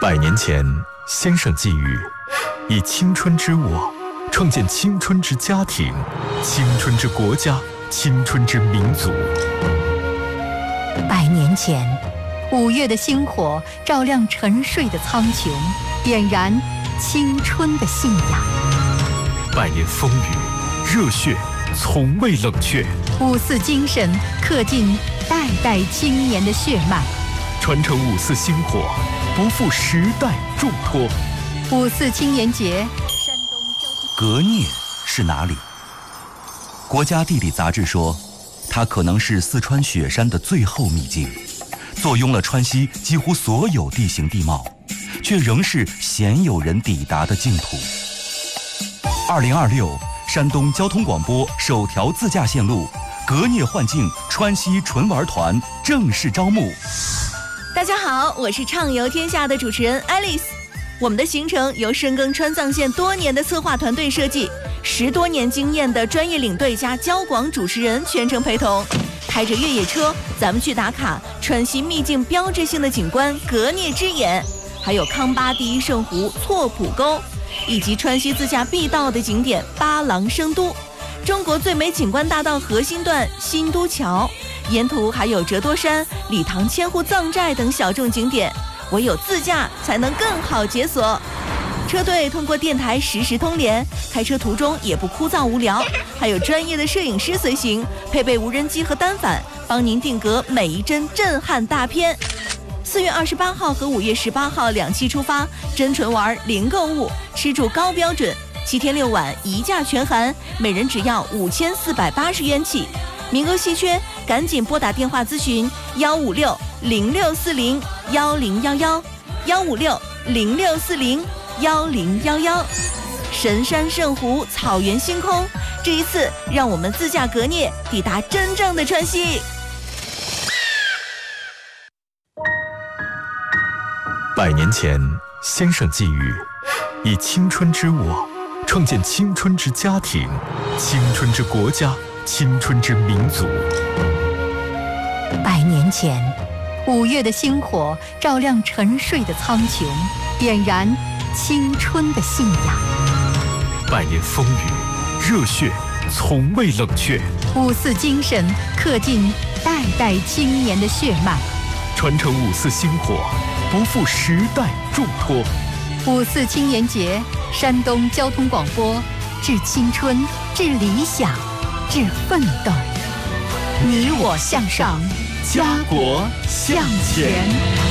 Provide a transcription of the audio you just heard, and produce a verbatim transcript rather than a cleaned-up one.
百年前，先生寄语：以青春之我，创建青春之家庭，青春之国家，青春之民族。 百年前，五月的星火照亮沉睡的苍穹，点燃青春的信仰。 百年风雨，热血从未冷却。 五四精神刻进代代青年的血脉， 传承五四星火，不负时代重托。 五四青年节， 革聂是哪里？国家地理杂志说，它可能是四川雪山的最后秘境，坐拥了川西几乎所有地形地貌，却仍是鲜有人抵达的净土。二零二六，山东交通广播首条自驾线路革聂幻境川西纯玩团正式招募。 大家好，我是畅游天下的主持人 Alice。我们的行程由深耕川藏线多年的策划团队设计，十多年经验的专业领队加交广主持人全程陪同，开着越野车，咱们去打卡川西秘境标志性的景观革聂之眼，还有康巴第一圣湖错浦沟，以及川西自驾必到的景点八郎生都，中国最美景观大道核心段新都桥，沿途还有折多山、理塘千户藏寨等小众景点，唯有自驾才能更好解锁。车队通过电台实时通联，开车途中也不枯燥无聊，还有专业的摄影师随行，配备无人机和单反，帮您定格每一帧震撼大片。四月二十八号和五月十八号两期出发，真纯玩零购物，吃住高标准，七天六晚一价全含，每人只要五千四百八十元起，名额稀缺，赶紧拨打电话咨询幺五六零六四零幺零幺幺幺五六零六四零幺零幺幺。神山圣湖，草原星空，这一次让我们自驾革聂，抵达真正的川西。 百年前，先生寄语：以青春之我，创建青春之家庭，青春之国家，青春之民族。 百年前，五月的星火照亮沉睡的苍穹，点燃青春的信仰。 百年风雨，热血从未冷却。 五四精神刻进代代青年的血脉， 传承五四星火，不负时代重托。 五四青年节，山东交通广播，致青春，致理想，致奋斗。你我向上， 家国向前。